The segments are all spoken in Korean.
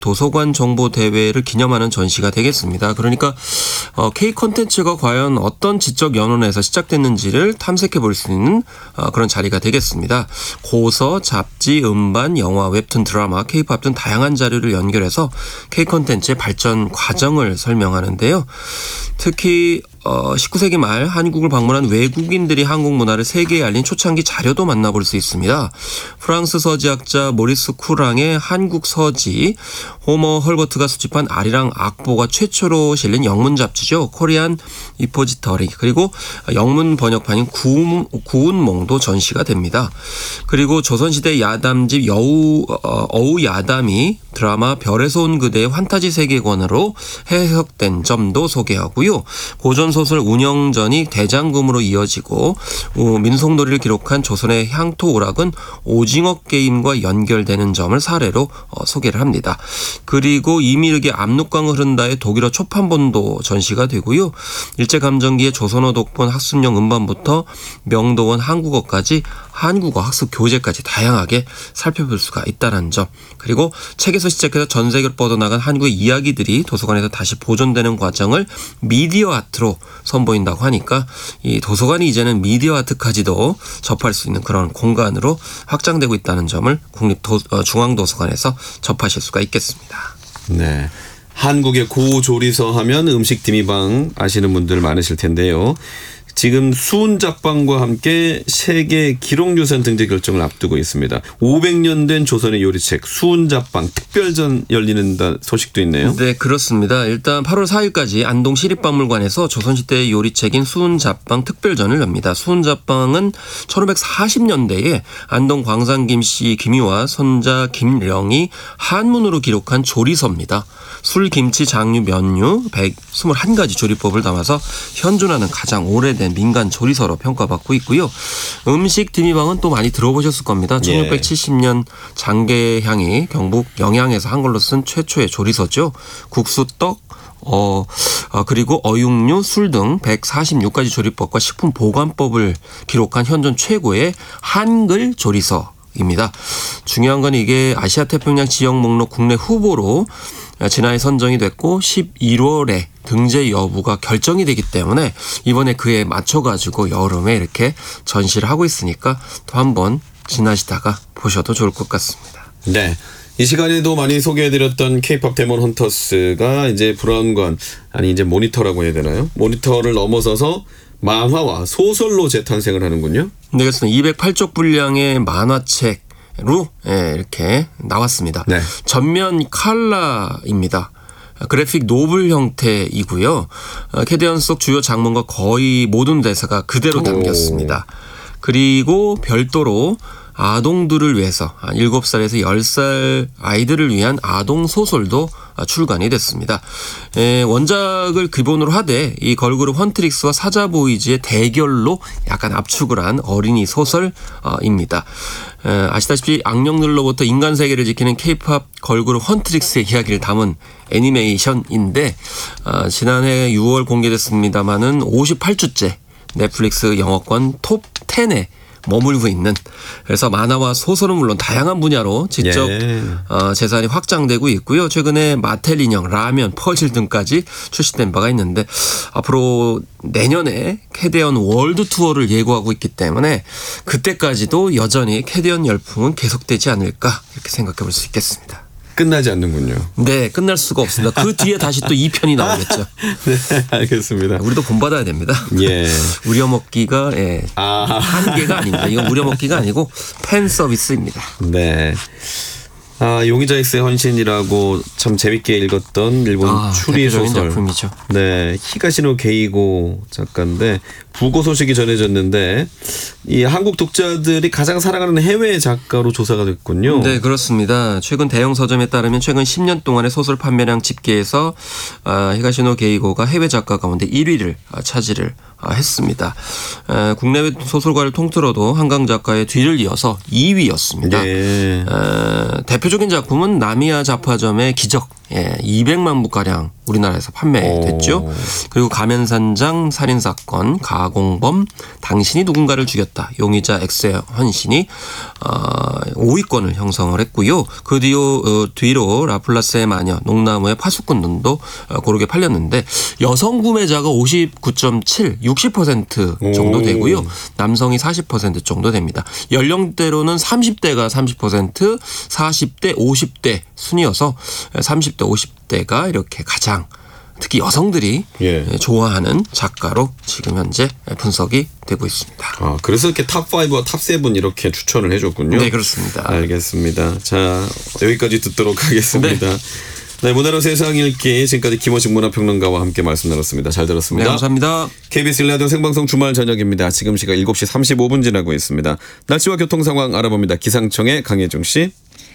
도서관 정보 대회를 기념하는 전시가 되겠습니다. 그러니까 K 콘텐츠가 과연 어떤 지적 연원에서 시작됐는지를 탐색해 볼 수 있는 그런 자리가 되겠습니다. 고서, 잡지, 음반, 영화, 웹툰, 드라마, K-팝 등 다양한 자료를 연결해서 K 콘텐츠의 발전 과정을 설명하는데요. 특히 19세기 말 한국을 방문한 외국인들이 한국 문화를 세계에 알린 초창기 자료도 만나볼 수 있습니다. 프랑스 서지학자 모리스 쿠랑의 한국 서지, 호머 헐버트가 수집한 아리랑 악보가 최초로 실린 영문 잡지죠. 코리안 리포지터리, 그리고 영문 번역판인 구운몽도 전시가 됩니다. 그리고 조선시대 야담집 어우 야담이 드라마 별에서 온 그대의 환타지 세계관으로 해석된 점도 소개하고요. 고전소설 운영전이 대장금으로 이어지고 민속놀이를 기록한 조선의 향토 오락은 오징어 게임과 연결되는 점을 사례로 소개를 합니다. 그리고 이미륵의 압록강을 흐른다의 독일어 초판본도 전시가 되고요. 일제감정기의 조선어 독본 학습용 음반부터 명도원 한국어까지 한국어 학습 교재까지 다양하게 살펴볼 수가 있다는 점, 그리고 책에서 시작해서 전 세계로 뻗어나간 한국의 이야기들이 도서관에서 다시 보존되는 과정을 미디어 아트로 선보인다고 하니까 이 도서관이 이제는 미디어 아트까지도 접할 수 있는 그런 공간으로 확장되고 있다는 점을 중앙도서관에서 접하실 수가 있겠습니다. 네, 한국의 고조리서 하면 음식 디미방 아시는 분들 많으실 텐데요. 지금 수은잡방과 함께 세계 기록유산 등재 결정을 앞두고 있습니다. 500년 된 조선의 요리책 수은잡방 특별전 열리는 소식도 있네요. 네, 그렇습니다. 일단 8월 4일까지 안동 시립박물관에서 조선시대의 요리책인 수은잡방 특별전을 엽니다. 수은잡방은 1540년대에 안동 광산 김씨 김유와 손자 김령이 한문으로 기록한 조리서입니다. 술, 김치, 장류, 면류 121가지 조리법을 담아서 현존하는 가장 오래된 민간 조리서로 평가받고 있고요. 음식 디미방은 또 많이 들어보셨을 겁니다. 1670년 장계향이 경북 영양에서 한글로 쓴 최초의 조리서죠. 국수, 떡, 그리고 어육류, 술 등 146가지 조리법과 식품 보관법을 기록한 현존 최고의 한글 조리서입니다. 중요한 건 이게 아시아 태평양 지역 목록 국내 후보로 지난해 선정이 됐고 11월에 등재 여부가 결정이 되기 때문에 이번에 그에 맞춰가지고 여름에 이렇게 전시를 하고 있으니까 또 한번 지나시다가 보셔도 좋을 것 같습니다. 네. 이 시간에도 많이 소개해드렸던 K-팝 데몬 헌터스가 이제 브라운관, 아니 이제 모니터라고 해야 되나요? 모니터를 넘어서서 만화와 소설로 재탄생을 하는군요. 네, 그렇습니다. 208쪽 분량의 만화책 로 이렇게 나왔습니다. 네. 전면 칼라입니다. 그래픽 노블 형태이고요. 캐대언 속 주요 장면과 거의 모든 대사가 그대로 담겼습니다. 그리고 별도로 아동들을 위해서 7살에서 10살 아이들을 위한 아동 소설도 출간이 됐습니다. 원작을 기본으로 하되 이 걸그룹 헌트릭스와 사자보이즈의 대결로 약간 압축을 한 어린이 소설입니다. 아시다시피 악령들로부터 인간 세계를 지키는 K-팝 걸그룹 헌트릭스의 이야기를 담은 애니메이션인데 지난해 6월 공개됐습니다마는 58주째 넷플릭스 영어권 톱 10에 머물고 있는, 그래서 만화와 소설은 물론 다양한 분야로 지적 재산이 확장되고 있고요. 최근에 마텔 인형, 라면, 퍼즐 등까지 출시된 바가 있는데 앞으로 내년에 캐대언 월드 투어를 예고하고 있기 때문에 그때까지도 여전히 캐대언 열풍은 계속되지 않을까 이렇게 생각해 볼 수 있겠습니다. 끝나지 않는군요. 네, 끝날 수가 없습니다. 그 뒤에 다시 또 2편이 나오겠죠. 네, 알겠습니다. 우리도 본받아야 됩니다. 예. 우려먹기가 한계가 아닙니다. 이건 우려먹기가 아니고 팬 서비스입니다. 네. 용의자 X의 헌신이라고 참 재밌게 읽었던 일본 추리 소설. 작품이죠. 네, 히가시노 게이고 작가인데 부고 소식이 전해졌는데 이 한국 독자들이 가장 사랑하는 해외 작가로 조사가 됐군요. 네, 그렇습니다. 최근 대형 서점에 따르면 최근 10년 동안의 소설 판매량 집계에서 히가시노 게이고가 해외 작가 가운데 1위를 차지를 했습니다. 국내외 소설가를 통틀어도 한강 작가의 뒤를 이어서 2위였습니다. 네. 대표적인 작품은 나미야 잡화점의 기적 200만 부가량 우리나라에서 판매됐죠. 그리고 가면산장 살인사건, 가공범, 당신이 누군가를 죽였다, 용의자 X의 헌신이 5위권을 형성을 했고요. 그 뒤로 라플라스의 마녀, 농나무의 파수꾼 등도 고르게 팔렸는데 여성 구매자가 59.7, 60% 정도 되고요. 남성이 40% 정도 됩니다. 연령대로는 30대가 30%, 40대, 50대 순이어서 30대, 50대가 이렇게 가장 특히 여성들이 좋아하는 작가로 지금 현재 분석이 되고 있습니다. 그래서 이렇게 탑5와 탑7 이렇게 추천을 해줬군요. 네, 그렇습니다. 알겠습니다. 자, 여기까지 듣도록 하겠습니다. 네, 문화로 세상 읽기, 지금까지 김원식 문화평론가와 함께 말씀 나눴습니다. 잘 들었습니다. 네, 감사합니다. KBS 1라디오 생방송 주말 저녁입니다. 지금 시각 7시 35분 지나고 있습니다. 날씨와 교통 상황 알아봅니다. 기상청의 강혜중 씨.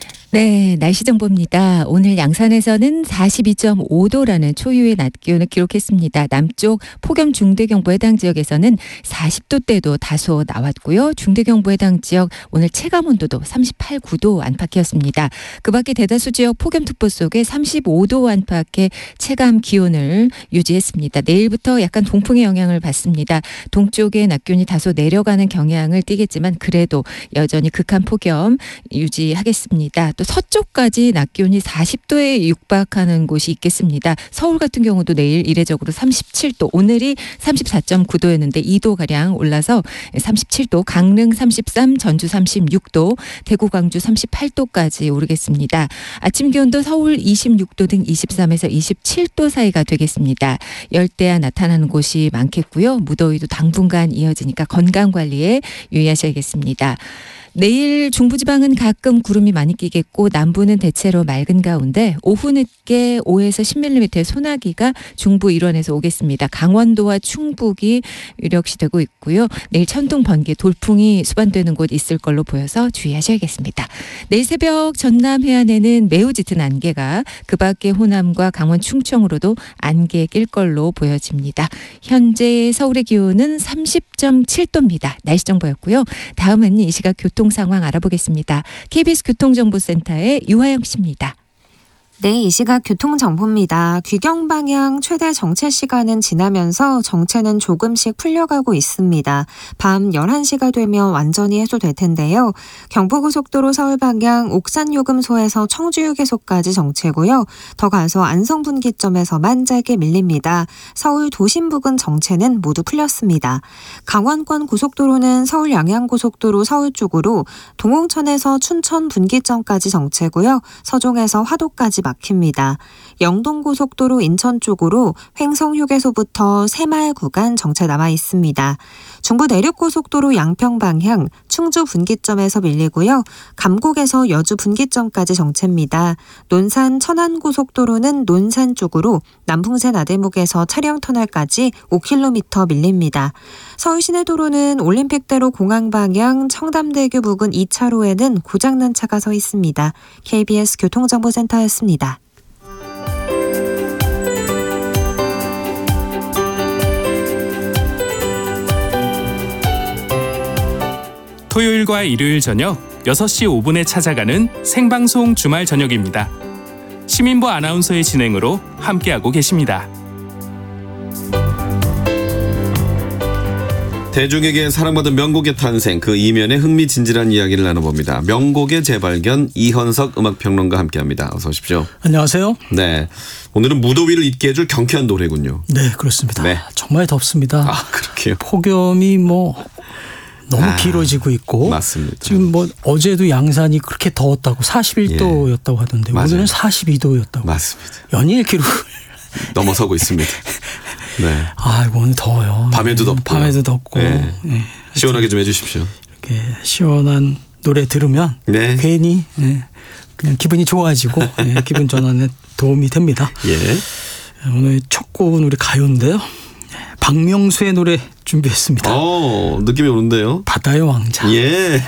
네, 날씨 정보입니다. 오늘 양산에서는 42.5도라는 초유의 낮 기온을 기록했습니다. 남쪽 폭염 중대경보 해당 지역에서는 40도대도 다소 나왔고요. 중대경보 해당 지역 오늘 체감 온도도 38, 9도 안팎이었습니다. 그 밖에 대다수 지역 폭염특보 속에 35도 안팎의 체감 기온을 유지했습니다. 내일부터 약간 동풍의 영향을 받습니다. 동쪽의 낮 기온이 다소 내려가는 경향을 띠겠지만 그래도 여전히 극한 폭염 유지하겠습니다. 또 서쪽까지 낮 기온이 40도에 육박하는 곳이 있겠습니다. 서울 같은 경우도 내일 이례적으로 37도, 오늘이 34.9도였는데 2도가량 올라서 37도, 강릉 33, 전주 36도, 대구 광주 38도까지 오르겠습니다. 아침 기온도 서울 26도 등 23에서 27도 사이가 되겠습니다. 열대야 나타나는 곳이 많겠고요. 무더위도 당분간 이어지니까 건강관리에 유의하셔야겠습니다. 내일 중부지방은 가끔 구름이 많이 끼겠고 남부는 대체로 맑은 가운데 오후 늦게 5에서 10mm의 소나기가 중부 일원에서 오겠습니다. 강원도와 충북이 유력시되고 있고요. 내일 천둥, 번개, 돌풍이 수반되는 곳 있을 걸로 보여서 주의하셔야겠습니다. 내일 새벽 전남 해안에는 매우 짙은 안개가, 그 밖에 호남과 강원 충청으로도 안개 낄 걸로 보여집니다. 현재 서울의 기온은 30.7도입니다. 날씨 정보였고요. 다음은 이 시각 교통 상황 알아보겠습니다. KBS 교통정보센터의 유하영 씨입니다. 네, 이 시각 교통정보입니다. 귀경 방향 최대 정체 시간은 지나면서 정체는 조금씩 풀려가고 있습니다. 밤 11시가 되면 완전히 해소될 텐데요. 경부고속도로 서울 방향 옥산요금소에서 청주휴게소까지 정체고요. 더 가서 안성분기점에서만 짧게 밀립니다. 서울 도심 부근 정체는 모두 풀렸습니다. 강원권 고속도로는 서울 양양고속도로 서울 쪽으로 동홍천에서 춘천 분기점까지 정체고요. 서종에서 화도까지 막힙니다. 영동고속도로 인천 쪽으로 횡성휴게소부터 새마을 구간 정체 남아 있습니다. 중부 내륙고속도로 양평 방향 충주 분기점에서 밀리고요. 감곡에서 여주 분기점까지 정체입니다. 논산 천안고속도로는 논산 쪽으로 남풍새 나들목에서 차량터널까지 5km 밀립니다. 서울 시내도로는 올림픽대로 공항 방향 청담대교 부근 2차로에는 고장난 차가 서 있습니다. KBS 교통정보센터였습니다. 토요일과 일요일 저녁 6시 5분에 찾아가는 생방송 주말 저녁입니다. 시민부 아나운서의 진행으로 함께하고 계십니다. 대중에게 사랑받은 명곡의 탄생, 그 이면의 흥미진진한 이야기를 나눠봅니다. 명곡의 재발견, 이현석 음악평론가 함께합니다. 어서 오십시오. 안녕하세요. 네, 오늘은 무더위를 잊게 해줄 경쾌한 노래군요. 네, 그렇습니다. 네. 정말 덥습니다. 그렇게요? 폭염이 너무 길어지고 있고. 맞습니다. 지금 어제도 양산이 그렇게 더웠다고 41도였다고 하던데 맞아요. 오늘은 42도였다고. 맞습니다. 연일 기록을 넘어서고 있습니다. 네. 오늘 더워요. 밤에도 덥고. 밤에도 덥고. 네. 네. 시원하게 좀 해주십시오. 이렇게 시원한 노래 들으면 괜히 그냥 기분이 좋아지고 기분 전환에 도움이 됩니다. 오늘 첫 곡은 우리 가요인데요. 박명수의 노래 준비했습니다. 느낌이 오는데요. 바다의 왕자. 예.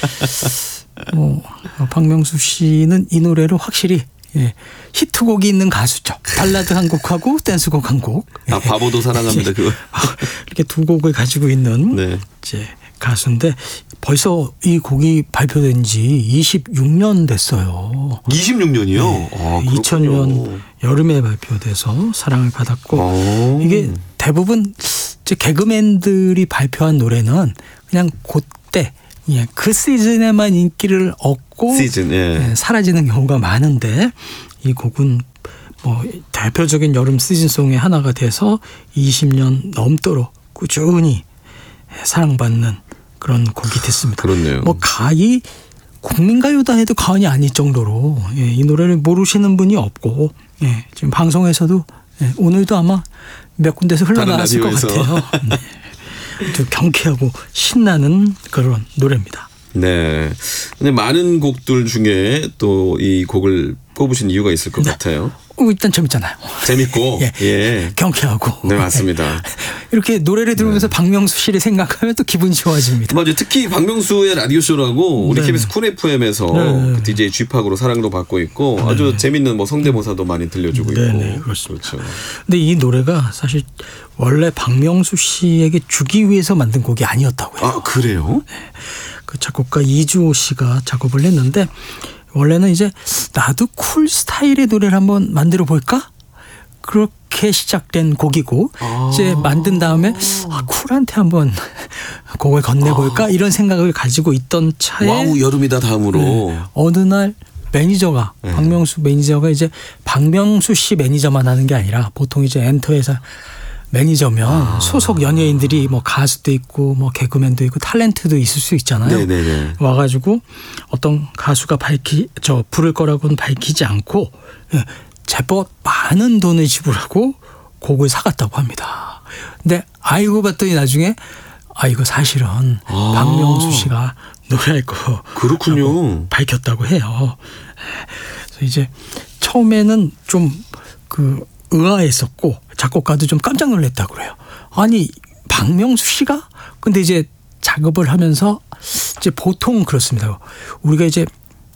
박명수 씨는 이 노래를 확실히 히트곡이 있는 가수죠. 발라드 한 곡하고 댄스곡 한 곡. 바보도 사랑합니다. 그거. 이렇게 두 곡을 가지고 있는 이제 가수인데 벌써 이 곡이 발표된 지 26년 됐어요. 26년이요? 네. 아, 2000년 여름에 발표돼서 사랑을 받았고 이게 대부분 이제 개그맨들이 발표한 노래는 그냥 그때 그 시즌에만 인기를 얻고 사라지는 경우가 많은데 이 곡은 뭐 대표적인 여름 시즌송의 하나가 돼서 20년 넘도록 꾸준히 사랑받는 그런 곡이 됐습니다. 그렇네요. 뭐 가히 국민가요다 해도 과언이 아닐 정도로 이 노래를 모르시는 분이 없고 지금 방송에서도 오늘도 아마 몇 군데서 흘러나왔을 것 같아요. 아주 경쾌하고 신나는 그런 노래입니다. 네. 근데 많은 곡들 중에 또 이 곡을 꼽으신 이유가 있을 것 같아요. 일단 재밌잖아요. 재밌고 경쾌하고. 네, 맞습니다. 이렇게 노래를 들으면서 박명수 씨를 생각하면 또 기분이 좋아집니다. 맞아요. 특히 박명수의 라디오쇼라고 우리 KBS 쿨 FM에서 DJ G팍으로 사랑도 받고 있고 아주 재밌는 뭐 성대모사도 많이 들려주고 있고. 네, 그렇습니다. 그렇죠. 근데 이 노래가 사실 원래 박명수 씨에게 주기 위해서 만든 곡이 아니었다고요. 아, 그래요? 네. 그 작곡가 이주호 씨가 작업을 했는데 원래는 이제 나도 쿨 스타일의 노래를 한번 만들어 볼까? 그렇게 시작된 곡이고 이제 만든 다음에 쿨한테 한번 곡을 건네볼까? 이런 생각을 가지고 있던 차에 와우 여름이다 다음으로 어느 날 매니저가 박명수 매니저가 이제 박명수 씨 매니저만 하는 게 아니라 보통 이제 엔터에서 매니저면 소속 연예인들이 뭐 가수도 있고 뭐 개그맨도 있고 탤런트도 있을 수 있잖아요. 네네네. 와가지고 어떤 가수가 부를 거라고는 밝히지 않고 제법 많은 돈을 지불하고 곡을 사갔다고 합니다. 근데 알고 봤더니 나중에 이거 사실은 박명수 씨가 노래할 거 그렇군요. 밝혔다고 해요. 그래서 이제 처음에는 좀 의아했었고 작곡가도 좀 깜짝 놀랐다고 그래요. 아니 박명수 씨가? 근데 이제 작업을 하면서 이제 보통 그렇습니다. 우리가 이제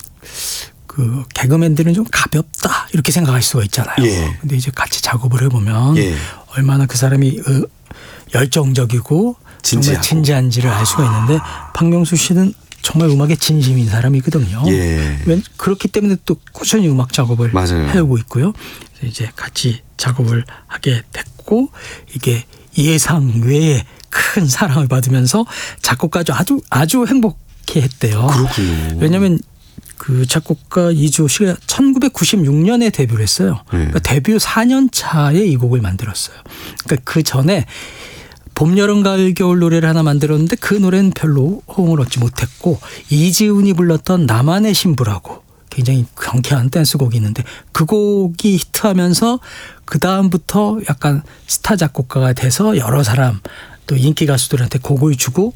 그 개그맨들은 좀 가볍다 이렇게 생각할 수가 있잖아요. 근데 이제 같이 작업을 해보면 얼마나 그 사람이 열정적이고 정말 진지한지를 알 수가 있는데 박명수 씨는 정말 음악에 진심인 사람이거든요. 그렇기 때문에 또 꾸준히 음악 작업을 해오고 있고요. 그래서 이제 같이 작업을 하게 됐고 이게 예상 외에 큰 사랑을 받으면서 작곡가도 아주 행복해했대요. 그렇군요. 왜냐하면 그 작곡가 이주호 씨가 1996년에 데뷔를 했어요. 그러니까 데뷔 4년 차에 이 곡을 만들었어요. 그러니까 그 전에 봄, 여름, 가을, 겨울 노래를 하나 만들었는데 그 노래는 별로 호응을 얻지 못했고 이지훈이 불렀던 나만의 신부라고 굉장히 경쾌한 댄스곡이 있는데 그 곡이 히트하면서 그 다음부터 약간 스타 작곡가가 돼서 여러 사람 또 인기 가수들한테 곡을 주고